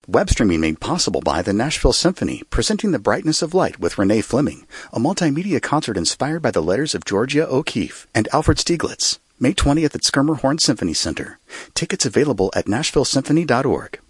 Web streaming made possible by the Nashville Symphony, presenting The Brightness of Light with Renee Fleming, a multimedia concert inspired by the letters of Georgia O'Keeffe and Alfred Stieglitz. May 20th at Skirmerhorn Symphony Center. Tickets available at nashvillesymphony.org.